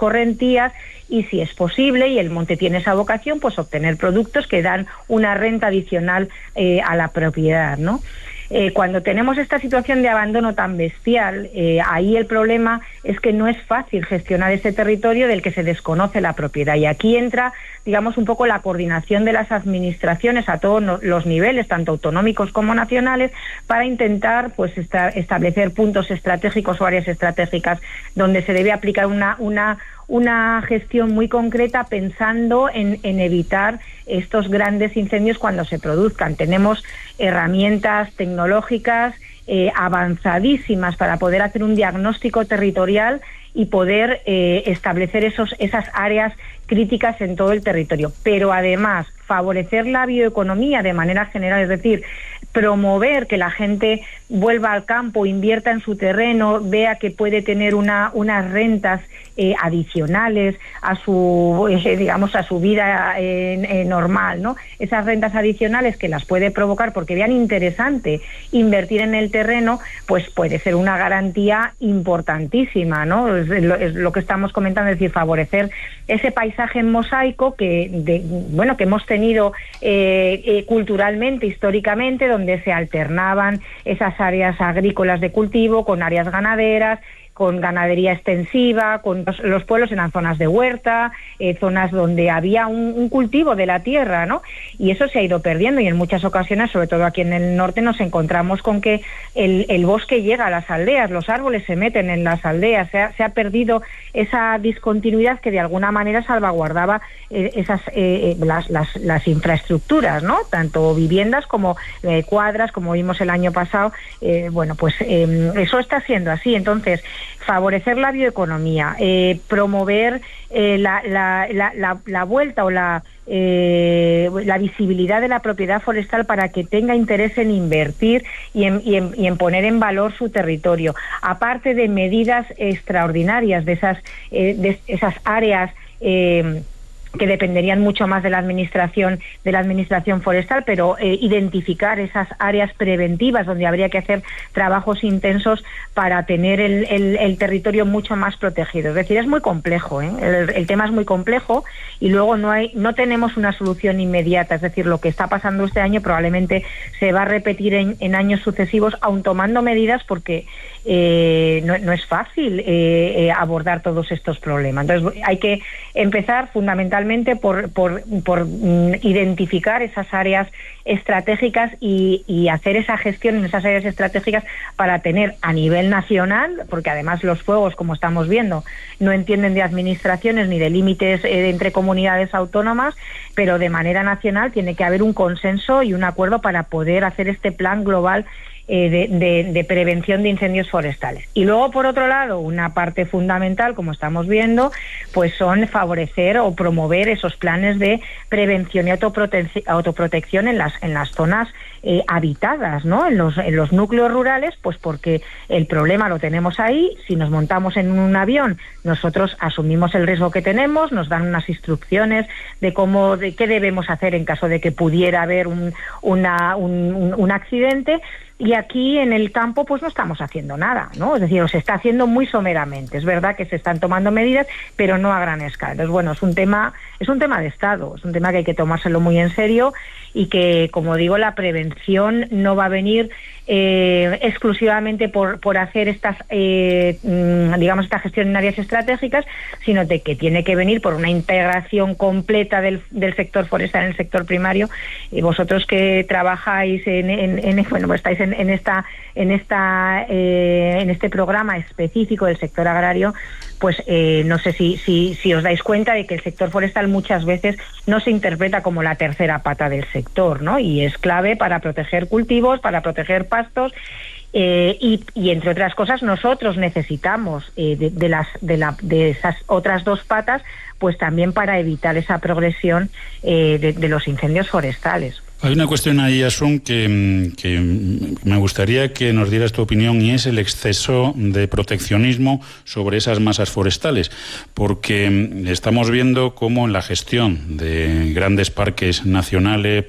escorrentías y, si es posible, y el monte tiene esa vocación, pues obtener productos que dan una renta adicional a la propiedad, ¿no? Cuando tenemos esta situación de abandono tan bestial, ahí el problema es que no es fácil gestionar ese territorio del que se desconoce la propiedad. Y aquí entra, digamos, un poco la coordinación de las administraciones a todos los niveles, tanto autonómicos como nacionales, para intentar pues establecer puntos estratégicos o áreas estratégicas donde se debe aplicar una gestión muy concreta, pensando en evitar estos grandes incendios cuando se produzcan. Tenemos herramientas tecnológicas avanzadísimas para poder hacer un diagnóstico territorial y poder establecer esas áreas críticas en todo el territorio. Pero además, favorecer la bioeconomía de manera general, es decir, promover que la gente vuelva al campo, invierta en su terreno, vea que puede tener unas rentas adicionales a su digamos a su vida normal, ¿no? Esas rentas adicionales que las puede provocar porque vean interesante invertir en el terreno, pues puede ser una garantía importantísima, ¿no? Es lo que estamos comentando, es decir, favorecer ese paisaje en mosaico que hemos tenido culturalmente, históricamente, donde se alternaban esas áreas agrícolas de cultivo con áreas ganaderas, con ganadería extensiva, con los pueblos en las zonas de huerta, zonas donde había un cultivo de la tierra, ¿no? Y eso se ha ido perdiendo, y en muchas ocasiones, sobre todo aquí en el norte, nos encontramos con que el bosque llega a las aldeas, los árboles se meten en las aldeas, se ha perdido esa discontinuidad que de alguna manera salvaguardaba las infraestructuras, ¿no? Tanto viviendas como cuadras, como vimos el año pasado. Eso está siendo así. Entonces, favorecer la bioeconomía, promover la vuelta o la visibilidad de la propiedad forestal para que tenga interés en invertir y en poner en valor su territorio, aparte de medidas extraordinarias de esas áreas que dependerían mucho más de la administración forestal, pero identificar esas áreas preventivas donde habría que hacer trabajos intensos para tener el territorio mucho más protegido. Es decir, es muy complejo, ¿eh? El tema es muy complejo, y luego no tenemos una solución inmediata. Es decir, lo que está pasando este año probablemente se va a repetir en años sucesivos, aun tomando medidas, porque no es fácil abordar todos estos problemas. Entonces hay que empezar fundamentalmente por identificar esas áreas estratégicas y hacer esa gestión en esas áreas estratégicas para tener a nivel nacional, porque además los fuegos, como estamos viendo, no entienden de administraciones ni de límites entre comunidades autónomas, pero de manera nacional tiene que haber un consenso y un acuerdo para poder hacer este plan global de prevención de incendios forestales. Y luego, por otro lado, una parte fundamental, como estamos viendo, pues son favorecer o promover esos planes de prevención y autoprotección en las zonas habitadas, ¿no? En los núcleos rurales, pues porque el problema lo tenemos ahí. Si nos montamos en un avión, nosotros asumimos el riesgo que tenemos, nos dan unas instrucciones de qué debemos hacer en caso de que pudiera haber un accidente. Y aquí en el campo pues no estamos haciendo nada, ¿no? Es decir, se está haciendo muy someramente. Es verdad que se están tomando medidas, pero no a gran escala. Entonces, bueno, es un tema de Estado, es un tema que hay que tomárselo muy en serio, y que, como digo, la prevención no va a venir exclusivamente por hacer esta gestión en áreas estratégicas, sino de que tiene que venir por una integración completa del sector forestal en el sector primario. Y vosotros que trabajáis estáis en este programa específico del sector agrario, pues no sé si os dais cuenta de que el sector forestal muchas veces no se interpreta como la tercera pata del sector, ¿no? Y es clave para proteger cultivos, para proteger pastos, y entre otras cosas nosotros necesitamos de esas otras dos patas, pues también para evitar esa progresión de los incendios forestales. Hay una cuestión ahí, Asun, que me gustaría que nos dieras tu opinión, y es el exceso de proteccionismo sobre esas masas forestales, porque estamos viendo cómo en la gestión de grandes parques nacionales,